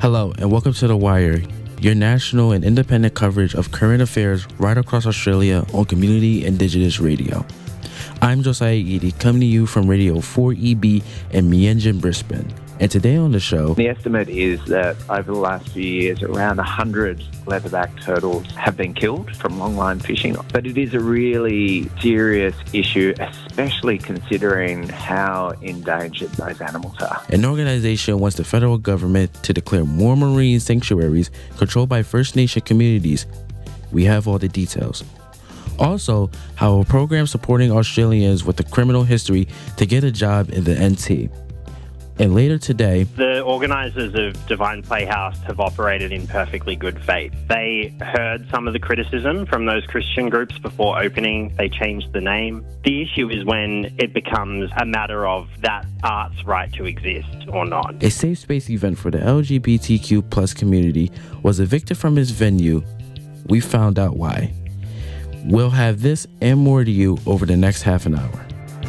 Hello, and welcome to The Wire, your national and independent coverage of current affairs right across Australia on Community Indigenous Radio. I'm Josiah Eady, coming to you from Radio 4EB in Meanjin, Brisbane. And today on the show, the estimate is that over the last few years, around 100 leatherback turtles have been killed from longline fishing. But it is a really serious issue, especially considering how endangered those animals are. An organization wants the federal government to declare more marine sanctuaries controlled by First Nation communities. We have all the details. Also, how a program supporting Australians with a criminal history to get a job in the NT. And later today, the organisers of Divine Playhouse have operated in perfectly good faith. They heard some of the criticism from those Christian groups before opening. They changed the name. The issue is when it becomes a matter of that art's right to exist or not. A safe space event for the LGBTQ plus community was evicted from its venue. We found out why. We'll have this and more to you over the next half an hour.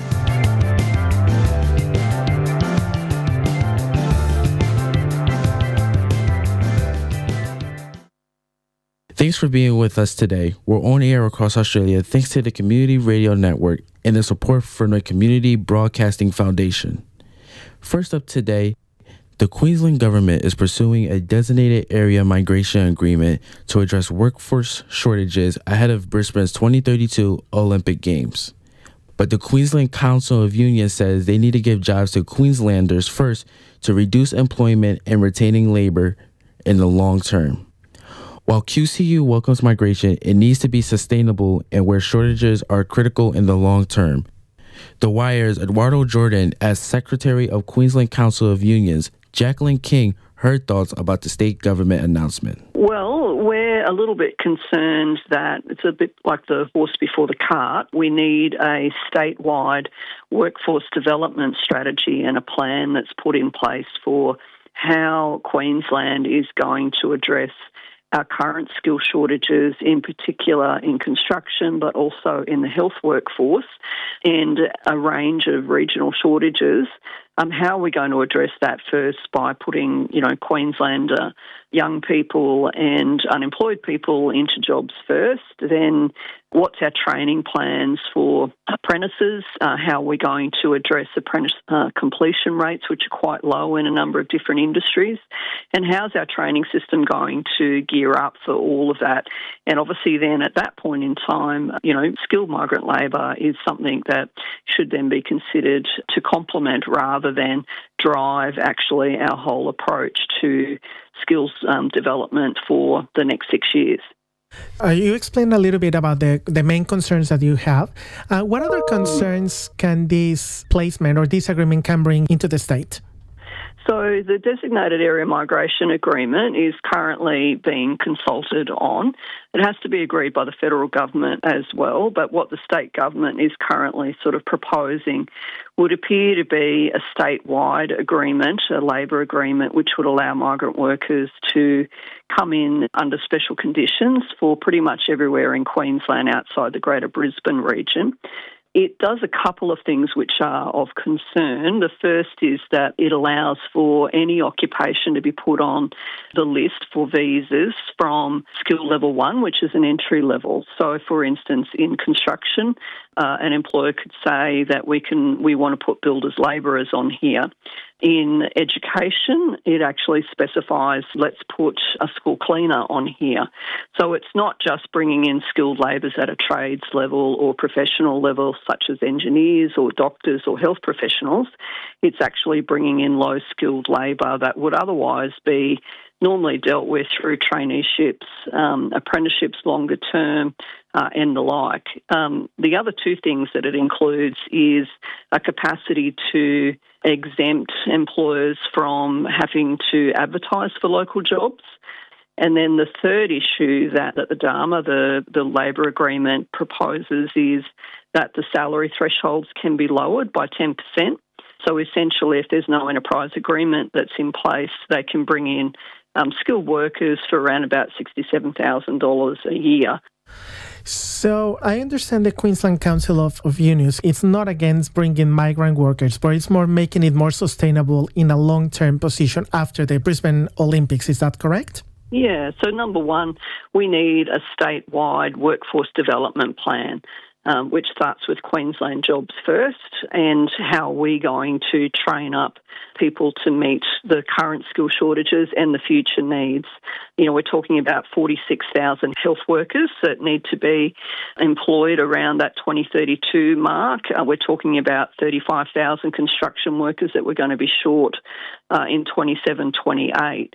Thanks for being with us today. We're on air across Australia thanks to the Community Radio Network and the support from the Community Broadcasting Foundation. First up today, the Queensland government is pursuing a designated area migration agreement to address workforce shortages ahead of Brisbane's 2032 Olympic Games. But the Queensland Council of Unions says they need to give jobs to Queenslanders first to reduce employment and retaining labor in the long term. While QCU welcomes migration, it needs to be sustainable and where shortages are critical in the long term. The Wire's Eduardo Jordan, as Secretary of Queensland Council of Unions, Jacqueline King, her thoughts about the state government announcement. Well, we're a little bit concerned that it's a bit like the horse before the cart. We need a statewide workforce development strategy and a plan that's put in place for how Queensland is going to address our current skill shortages, in particular in construction, but also in the health workforce, and a range of regional shortages. How are we going to address that first by putting, Queenslander young people and unemployed people into jobs first? Then what's our training plans for apprentices? How are we going to address apprentice completion rates, which are quite low in a number of different industries? And how's our training system going to gear up for all of that? And obviously then at that point in time, skilled migrant labour is something that should then be considered to complement rather than drive actually our whole approach to skills development for the next 6 years. You explained a little bit about the main concerns that you have. What other concerns can this placement or this agreement can bring into the state? So the Designated Area Migration Agreement is currently being consulted on. It has to be agreed by the federal government as well, but what the state government is currently sort of proposing would appear to be a statewide agreement, a labour agreement, which would allow migrant workers to come in under special conditions for pretty much everywhere in Queensland outside the Greater Brisbane region. It does a couple of things which are of concern. The first is that it allows for any occupation to be put on the list for visas from skill level 1, which is an entry level. So, for instance, in construction, an employer could say that we want to put builders labourers on here. In education, it actually specifies let's put a school cleaner on here. So it's not just bringing in skilled labourers at a trades level or professional level, such as engineers or doctors or health professionals. It's actually bringing in low-skilled labour that would otherwise be normally dealt with through traineeships, apprenticeships longer term, and the like. The other two things that it includes is a capacity to exempt employers from having to advertise for local jobs. And then the third issue that the DAMA, the labour agreement, proposes is that the salary thresholds can be lowered by 10%. So essentially, if there's no enterprise agreement that's in place, they can bring in skilled workers for around about $67,000 a year. So I understand the Queensland Council of Unions, it's not against bringing migrant workers, but it's more making it more sustainable in a long-term position after the Brisbane Olympics. Is that correct? Yeah, so number one, we need a statewide workforce development plan, which starts with Queensland Jobs First, and how we're going to train up people to meet the current skill shortages and the future needs. You know, we're talking about 46,000 health workers that need to be employed around that 2032 mark. We're talking about 35,000 construction workers that we're going to be short in 27, 28.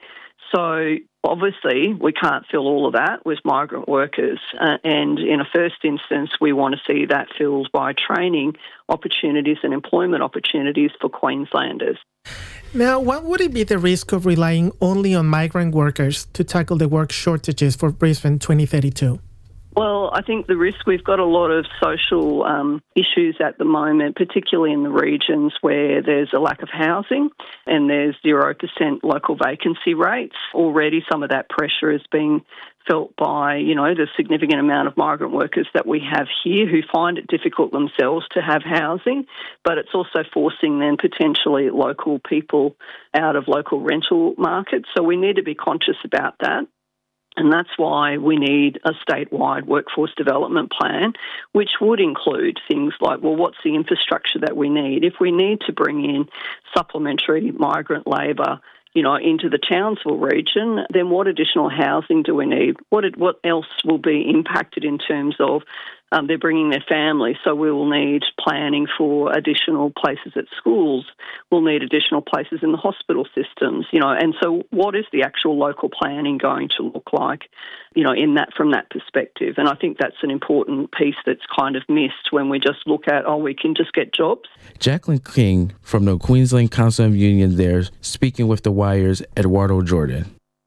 So obviously, we can't fill all of that with migrant workers. And in a first instance, we want to see that filled by training opportunities and employment opportunities for Queenslanders. Now, what would it be the risk of relying only on migrant workers to tackle the work shortages for Brisbane 2032? Well, I think the risk, we've got a lot of social issues at the moment, particularly in the regions where there's a lack of housing and there's 0% local vacancy rates. Already some of that pressure is being felt by, you know, the significant amount of migrant workers that we have here who find it difficult themselves to have housing, but it's also forcing then potentially local people out of local rental markets. So we need to be conscious about that. And that's why we need a statewide workforce development plan, which would include things like, well, what's the infrastructure that we need? If we need to bring in supplementary migrant labour, you know, into the Townsville region, then what additional housing do we need? What else will be impacted in terms of they're bringing their families? So we will need planning for additional places at schools. We'll need additional places in the hospital systems, you know. And so what is the actual local planning going to look like, you know, from that perspective? And I think that's an important piece that's kind of missed when we just look at, we can just get jobs. Jacqueline King from the Queensland Council of Unions there, speaking with The Wire's Eduardo Jordan.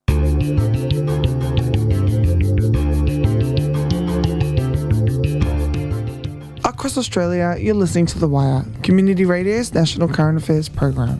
Across Australia, you're listening to The Wire, Community Radio's National Current Affairs program.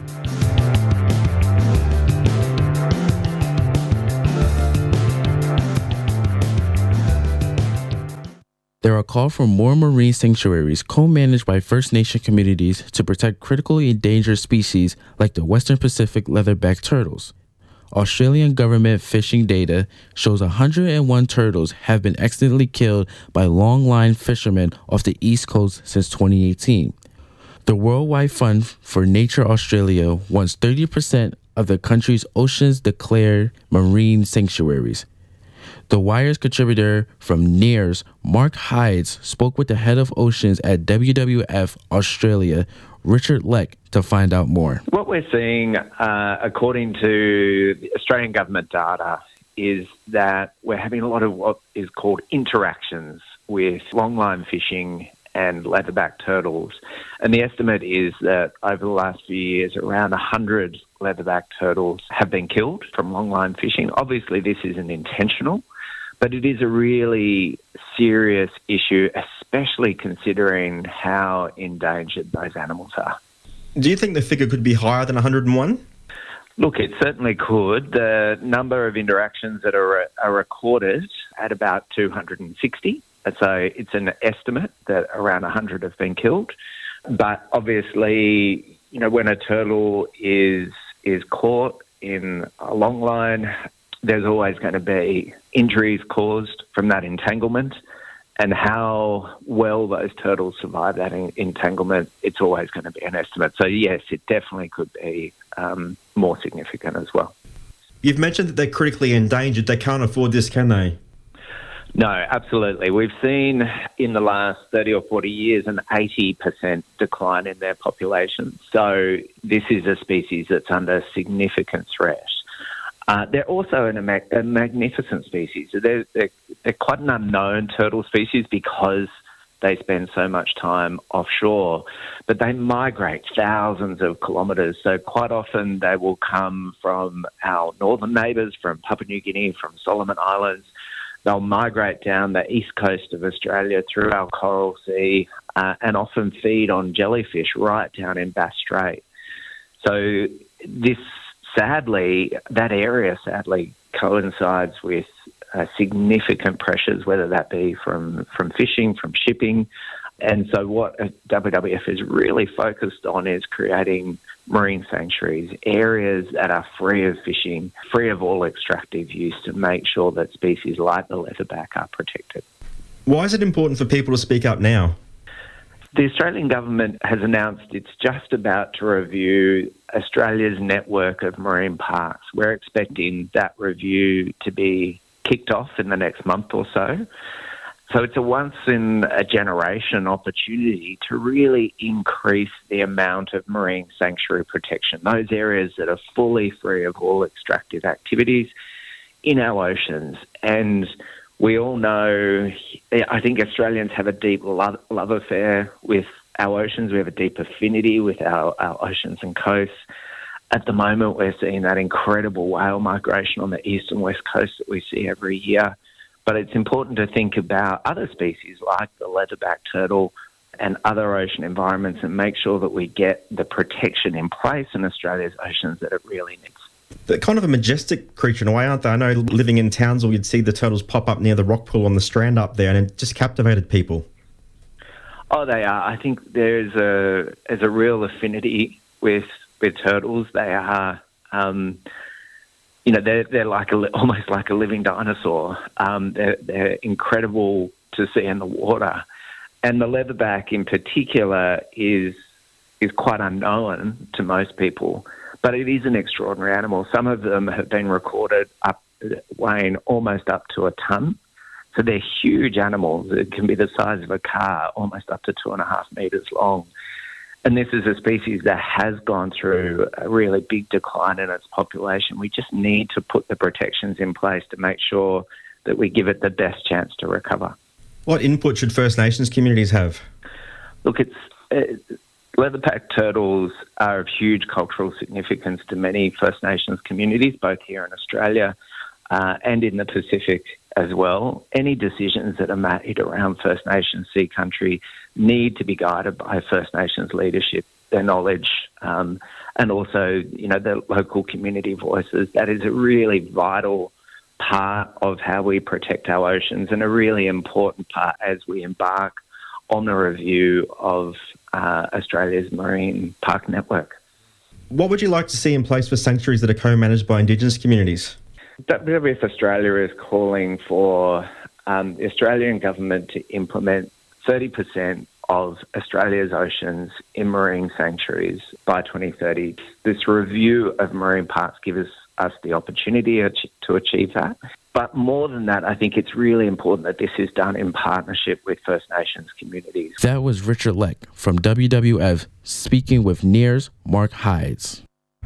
There are a call for more marine sanctuaries co-managed by First Nation communities to protect critically endangered species like the Western Pacific leatherback turtles. Australian government fishing data shows 101 turtles have been accidentally killed by longline fishermen off the East Coast since 2018. The Worldwide Fund for Nature Australia wants 30% of the country's oceans declared marine sanctuaries. The Wire's contributor from NEARS, Mark Hides, spoke with the head of oceans at WWF Australia, Richard Leck, to find out more. What we're seeing, according to the Australian government data, is that we're having a lot of what is called interactions with longline fishing and leatherback turtles. And the estimate is that over the last few years, around 100 leatherback turtles have been killed from longline fishing. Obviously, this isn't intentional, but it is a really serious issue, especially considering how endangered those animals are. Do you think the figure could be higher than 101? Look, it certainly could. The number of interactions that are recorded at about 260. So it's an estimate that around 100 have been killed. But obviously, you know, when a turtle is caught in a long line, there's always going to be injuries caused from that entanglement. And how well those turtles survive that entanglement, it's always going to be an estimate. So, yes, it definitely could be more significant as well. You've mentioned that they're critically endangered. They can't afford this, can they? No, absolutely. We've seen in the last 30 or 40 years an 80% decline in their population. So this is a species that's under significant threat. They're also a magnificent species. They're quite an unknown turtle species because they spend so much time offshore, but they migrate thousands of kilometres. So quite often they will come from our northern neighbours, from Papua New Guinea, from Solomon Islands. They'll migrate down the east coast of Australia through our Coral Sea and often feed on jellyfish right down in Bass Strait. So that area sadly coincides with significant pressures, whether that be from fishing, from shipping. And so what WWF is really focused on is creating marine sanctuaries, areas that are free of fishing, free of all extractive use, to make sure that species like the leatherback are protected. Why is it important for people to speak up now? The Australian government has announced it's just about to review Australia's network of marine parks. We're expecting that review to be kicked off in the next month or so. So it's a once-in-a-generation opportunity to really increase the amount of marine sanctuary protection, those areas that are fully free of all extractive activities in our oceans. And we all know, I think Australians have a deep love affair with our oceans. We have a deep affinity with our oceans and coasts. At the moment, we're seeing that incredible whale migration on the east and west coast that we see every year. But it's important to think about other species like the leatherback turtle and other ocean environments and make sure that we get the protection in place in Australia's oceans that it really needs. They're kind of a majestic creature in a way, aren't they? I know living in Townsville, you'd see the turtles pop up near the rock pool on the Strand up there, and it just captivated people. Oh, they are. I think there's a real affinity with turtles. They are... they're like almost like a living dinosaur. They're incredible to see in the water. And the leatherback in particular is quite unknown to most people, but it is an extraordinary animal. Some of them have been recorded weighing almost up to a tonne. So they're huge animals. It can be the size of a car, almost up to 2.5 metres long. And this is a species that has gone through a really big decline in its population. We just need to put the protections in place to make sure that we give it the best chance to recover. What input should First Nations communities have? Look, leatherback turtles are of huge cultural significance to many First Nations communities, both here in Australia and in the Pacific as well. Any decisions that are made around First Nations Sea Country need to be guided by First Nations leadership, their knowledge, and also, the local community voices. That is a really vital part of how we protect our oceans and a really important part as we embark on the review of Australia's marine park network. What would you like to see in place for sanctuaries that are co-managed by Indigenous communities? WWF Australia is calling for the Australian government to implement 30% of Australia's oceans in marine sanctuaries by 2030. This review of marine parks gives us the opportunity to achieve that. But more than that, I think it's really important that this is done in partnership with First Nations communities. That was Richard Leck from WWF speaking with NEAR's Mark Hides.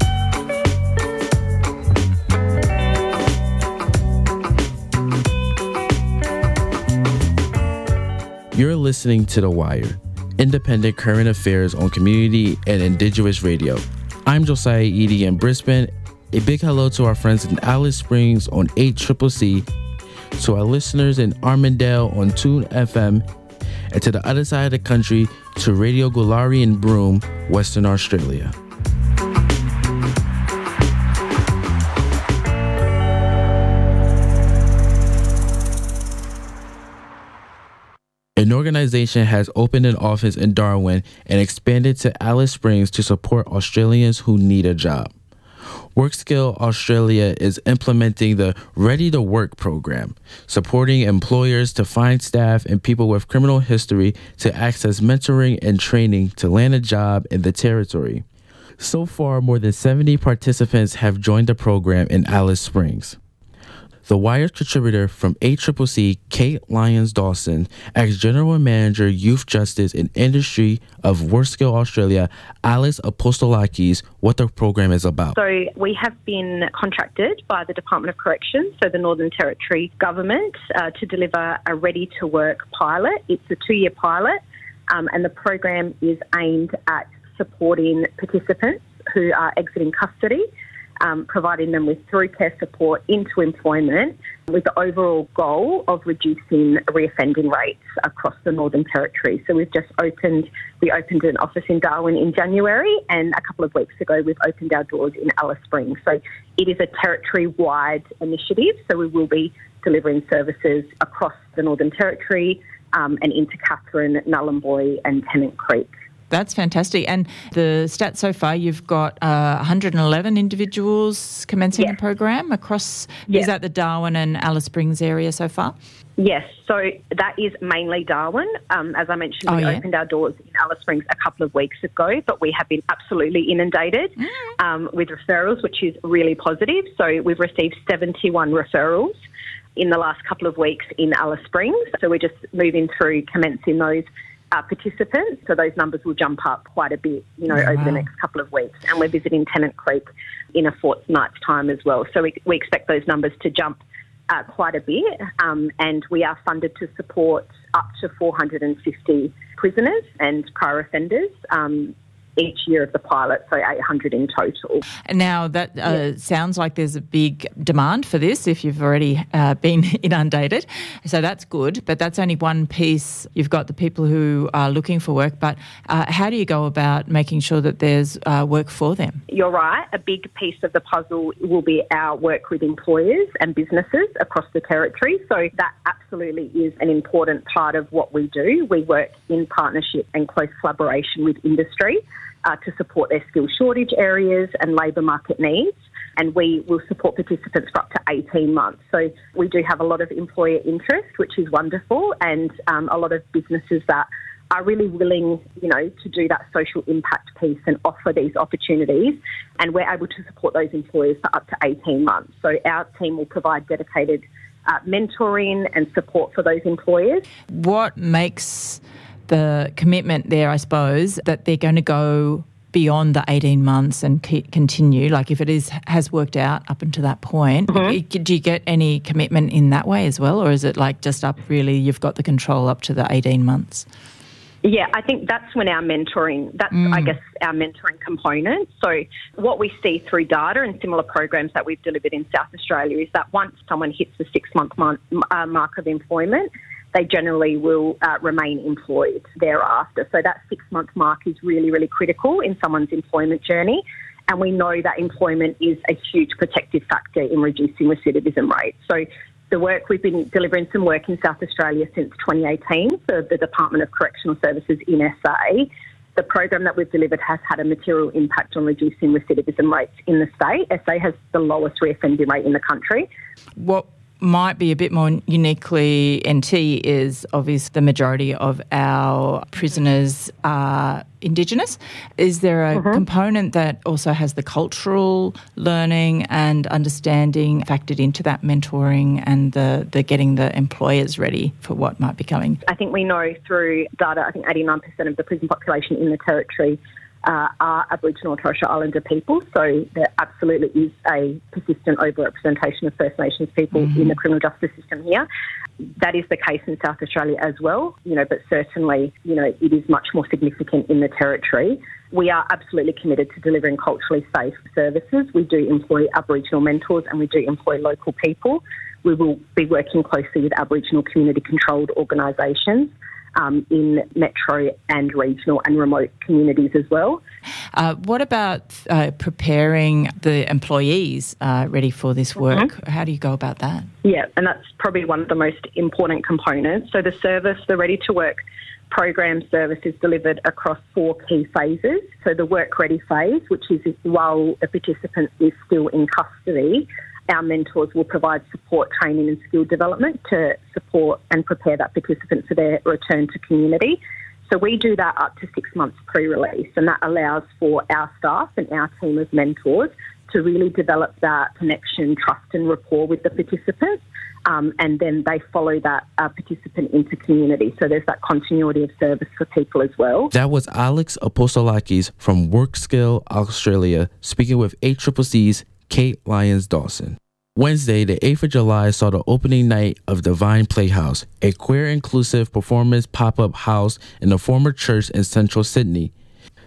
You're listening to The Wire, independent current affairs on community and Indigenous radio. I'm Josiah Eady in Brisbane. A big hello to our friends in Alice Springs on 8CCC, to our listeners in Armandale on Tune FM, and to the other side of the country to Radio Gulari in Broome, Western Australia. An organization has opened an office in Darwin and expanded to Alice Springs to support Australians who need a job. WorkSkill Australia is implementing the Ready to Work program, supporting employers to find staff and people with criminal history to access mentoring and training to land a job in the territory. So far, more than 70 participants have joined the program in Alice Springs. The Wire contributor from 8CCC, Kate Lyons-Dawson, asked General Manager, Youth Justice and Industry of WorkSkill Australia, Alice Apostolakis, what the program is about. So we have been contracted by the Department of Corrections, so the Northern Territory Government, to deliver a Ready to Work pilot. It's a 2-year pilot, and the program is aimed at supporting participants who are exiting custody providing them with through care support into employment with the overall goal of reducing reoffending rates across the Northern Territory. So we opened an office in Darwin in January, and a couple of weeks ago we've opened our doors in Alice Springs. So it is a territory-wide initiative, so we will be delivering services across the Northern Territory and into Katherine, Nhulunbuy and Tennant Creek. That's fantastic. And the stats so far, you've got 111 individuals commencing the program across, is that the Darwin and Alice Springs area so far? Yes, so that is mainly Darwin. As I mentioned, we opened our doors in Alice Springs a couple of weeks ago, but we have been absolutely inundated with referrals, which is really positive. So we've received 71 referrals in the last couple of weeks in Alice Springs. So we're just moving through commencing those participants. So those numbers will jump up quite a bit, over the next couple of weeks. And we're visiting Tennant Creek in a fortnight's time as well. So we expect those numbers to jump quite a bit. And we are funded to support up to 450 prisoners and prior offenders each year of the pilot, so 800 in total. Now, that sounds like there's a big demand for this if you've already been inundated. So that's good, but that's only one piece. You've got the people who are looking for work, but how do you go about making sure that there's work for them? You're right. A big piece of the puzzle will be our work with employers and businesses across the territory. So that absolutely is an important part of what we do. We work in partnership and close collaboration with industry to support their skill shortage areas and labour market needs. And we will support participants for up to 18 months. So we do have a lot of employer interest, which is wonderful, and a lot of businesses that are really willing, to do that social impact piece and offer these opportunities. And we're able to support those employers for up to 18 months. So our team will provide dedicated mentoring and support for those employers. What makes the commitment there, I suppose, that they're going to go beyond the 18 months and continue? Like if it has worked out up until that point, do you get any commitment in that way as well? Or is it like just up really, you've got the control up to the 18 months? Yeah, I think that's when our mentoring, I guess, our mentoring component. So what we see through data and similar programs that we've delivered in South Australia is that once someone hits the 6-month mark of employment, they generally will remain employed thereafter. So that 6-month mark is really, really critical in someone's employment journey. And we know that employment is a huge protective factor in reducing recidivism rates. So the work, we've been delivering some work in South Australia since 2018 for the Department of Correctional Services in SA. The program that we've delivered has had a material impact on reducing recidivism rates in the state. SA has the lowest reoffending rate in the country. What might be a bit more uniquely NT is obviously the majority of our prisoners are Indigenous. Is there a component that also has the cultural learning and understanding factored into that mentoring and the getting the employers ready for what might be coming? I think we know through data, I think 89% of the prison population in the Territory are Aboriginal and Torres Strait Islander people, so there absolutely is a persistent overrepresentation of First Nations people in the criminal justice system here. That is the case in South Australia as well, but certainly, it is much more significant in the Territory. We are absolutely committed to delivering culturally safe services. We do employ Aboriginal mentors and we do employ local people. We will be working closely with Aboriginal community-controlled organisations in metro and regional and remote communities as well. What about preparing the employees ready for this work? How do you go about that? Yeah, and that's probably one of the most important components. So the service, the Ready to Work program service is delivered across 4 key phases. So the work ready phase, which is while the participant is still in custody, our mentors will provide support, training and skill development to support and prepare that participant for their return to community. So we do that up to 6 months pre-release, and that allows for our staff and our team of mentors to really develop that connection, trust and rapport with the participants, and then they follow that participant into community. So there's that continuity of service for people as well. That was Alex Apostolakis from WorkSkill Australia speaking with ACCC's Kate Lyons-Dawson. Wednesday, the 8th of July, saw the opening night of Divine Playhouse, a queer-inclusive performance pop-up house in the former church in central Sydney.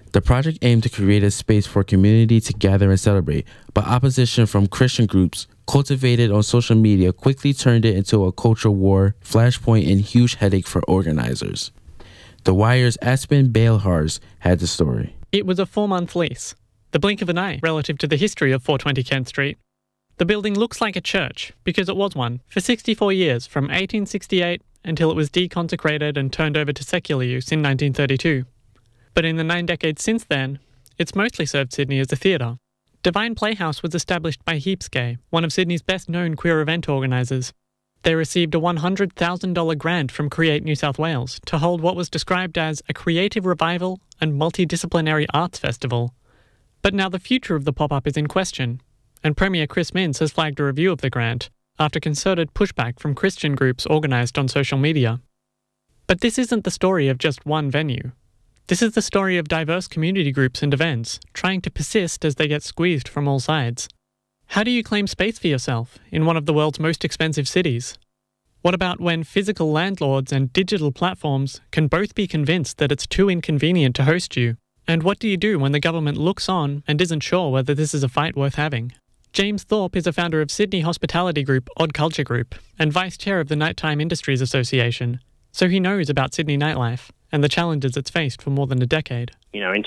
The project aimed to create a space for community to gather and celebrate, but opposition from Christian groups cultivated on social media quickly turned it into a culture war, flashpoint, and huge headache for organizers. The Wire's Aspen Bailhars had the story. It was a 4-month lease, the blink of an eye relative to the history of 420 Kent Street. The building looks like a church, because it was one, for 64 years, from 1868 until it was deconsecrated and turned over to secular use in 1932. But in the 9 decades since then, it's mostly served Sydney as a theatre. Divine Playhouse was established by Heaps Gay, one of Sydney's best-known queer event organisers. They received a $100,000 grant from Create New South Wales to hold what was described as a creative revival and multidisciplinary arts festival. But now the future of the pop-up is in question, and Premier Chris Minns has flagged a review of the grant after concerted pushback from Christian groups organised on social media. But this isn't the story of just one venue. This is the story of diverse community groups and events trying to persist as they get squeezed from all sides. How do you claim space for yourself in one of the world's most expensive cities? What about when physical landlords and digital platforms can both be convinced that it's too inconvenient to host you? And what do you do when the government looks on and isn't sure whether this is a fight worth having? James Thorpe is a founder of Sydney hospitality group Odd Culture Group and vice chair of the Nighttime Industries Association, so he knows about Sydney nightlife and the challenges it's faced for more than a decade. You know, in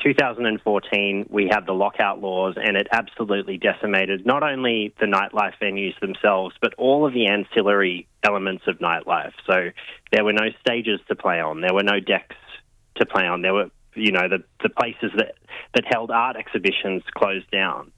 2014, we had the lockout laws, and it absolutely decimated not only the nightlife venues themselves, but all of the ancillary elements of nightlife. So there were no stages to play on. There were no decks to play on. There were, you know, the places that held art exhibitions closed down.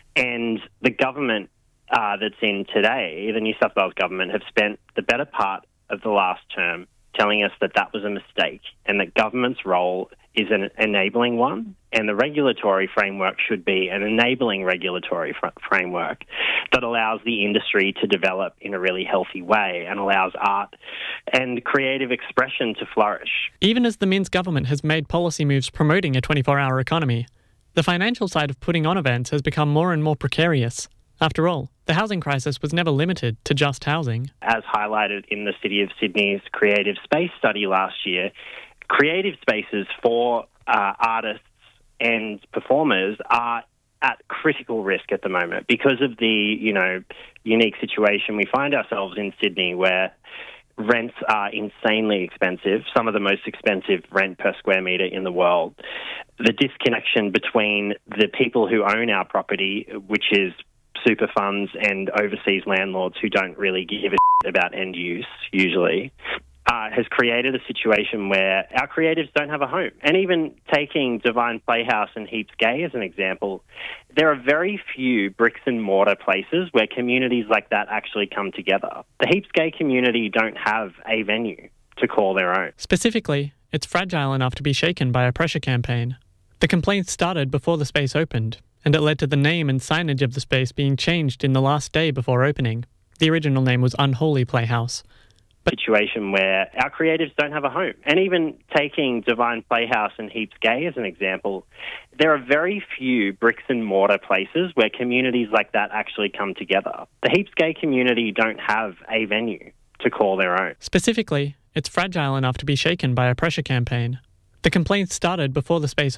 And the government that's in today, the New South Wales government, have spent the better part of the last term telling us that that was a mistake and that government's role is an enabling one, and the regulatory framework should be an enabling regulatory framework that allows the industry to develop in a really healthy way and allows art and creative expression to flourish. Even as the Minns government has made policy moves promoting a 24-hour economy, the financial side of putting on events has become more and more precarious. After all, the housing crisis was never limited to just housing. As highlighted in the City of Sydney's Creative Space study last year, creative spaces for artists and performers are at critical risk at the moment because of the, you know, unique situation we find ourselves in Sydney, where rents are insanely expensive, some of the most expensive rent per square metre in the world. The disconnection between the people who own our property, which is super funds and overseas landlords who don't really give a shit about end use, usually, has created a situation where our creatives don't have a home. And even taking Divine Playhouse and Heaps Gay as an example, there are very few bricks and mortar places where communities like that actually come together. The Heaps Gay community don't have a venue to call their own. Specifically, it's fragile enough to be shaken by a pressure campaign. The complaints started before the space opened, and it led to the name and signage of the space being changed in the last day before opening. The original name was Unholy Playhouse. Situation where our creatives don't have a home. And even taking Divine Playhouse and Heaps Gay as an example, there are very few bricks and mortar places where communities like that actually come together. The Heaps Gay community don't have a venue to call their own. Specifically, it's fragile enough to be shaken by a pressure campaign. The complaints started before the space